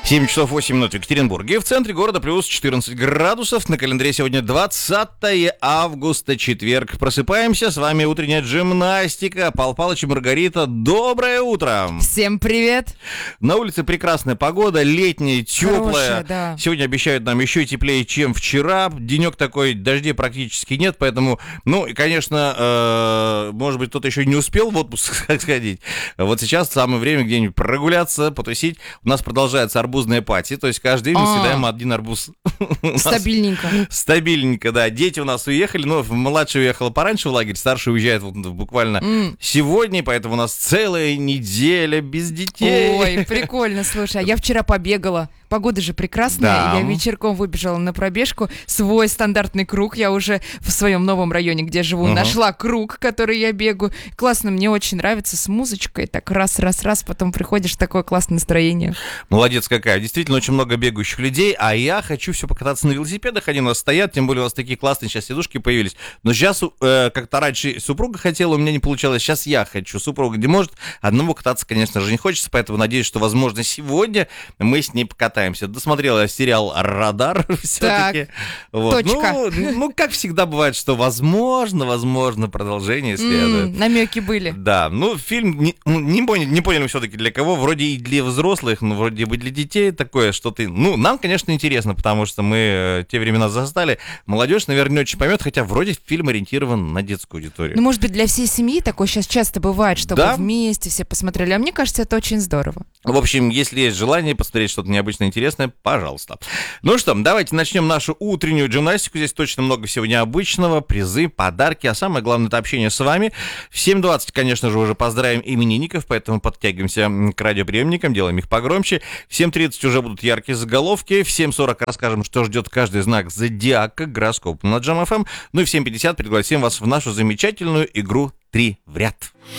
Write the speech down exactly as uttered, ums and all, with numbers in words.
семь часов восемь минут в Екатеринбурге. В центре города плюс четырнадцать градусов. На календаре сегодня двадцатое августа, четверг. Просыпаемся. С вами утренняя гимнастика. Пал Палыч и Маргарита. Доброе утро. Всем привет. На улице прекрасная погода. Летняя, теплая. Хорошая, да. Сегодня обещают нам еще теплее, чем вчера. Денек такой, дождей практически нет. Поэтому, ну, и, конечно, э, может быть, кто-то еще не успел в отпуск сходить. Вот сейчас самое время где-нибудь прогуляться, потусить. У нас продолжается арбузная пати, то есть каждый день мы съедаем один арбуз. Стабильненько. Стабильненько, да. Дети у нас уехали, но младший уехал пораньше в лагерь, старший уезжает вот буквально mm. сегодня, поэтому у нас целая неделя без детей. Ой, прикольно, слушай, а я вчера побегала. Погода же прекрасная, да. Я вечерком выбежала на пробежку, свой стандартный круг, я уже в своем новом районе, где живу, uh-huh. нашла круг, который я бегаю. Классно, мне очень нравится, с музычкой, так раз-раз-раз, потом приходишь, такое классное настроение. Молодец какая, действительно очень много бегающих людей, а я хочу все покататься на велосипедах, они у нас стоят, тем более у вас такие классные сейчас сидушки появились. Но сейчас, э, как-то раньше супруга хотела, у меня не получалось, сейчас я хочу, супруга не может, одному кататься, конечно же, не хочется, поэтому надеюсь, что, возможно, сегодня мы с ней покатаемся. Досмотрела сериал «Радар» все-таки. Вот. Точка. Ну, ну, как всегда бывает, что возможно, возможно, продолжение следует. Mm, намеки были. Да, ну, фильм, не, не, поняли, не поняли все-таки для кого, вроде и для взрослых, но вроде бы для детей такое, что ты... Ну, нам, конечно, интересно, потому что мы э, те времена застали. Молодежь, наверное, не очень поймет, хотя вроде фильм ориентирован на детскую аудиторию. Ну, может быть, для всей семьи такое сейчас часто бывает, чтобы да? вместе все посмотрели. А мне кажется, это очень здорово. В общем, если есть желание посмотреть что-то необычное, интересное, пожалуйста. Ну что, давайте начнем нашу утреннюю гимнастику. Здесь точно много всего необычного, призы, подарки, а самое главное, это общение с вами. В семь двадцать, конечно же, уже поздравим именинников, поэтому подтягиваемся к радиоприемникам, делаем их погромче. В семь тридцать уже будут яркие заголовки, в семь сорок расскажем, что ждет каждый знак зодиака, гороскоп на Джам эф эм. Ну и в семь пятьдесят пригласим вас в нашу замечательную игру «Три в ряд».